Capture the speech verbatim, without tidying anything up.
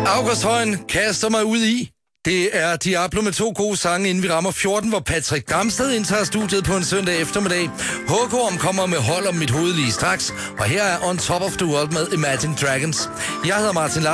August Højen kaster mig ud i. Det er Diablo med to gode sange, inden vi rammer fjorten, hvor Patrick Damsted indtager studiet på en søndag eftermiddag. H K kommer med hold om mit hoved lige straks, og her er On Top of the World med Imagine Dragons. Jeg hedder Martin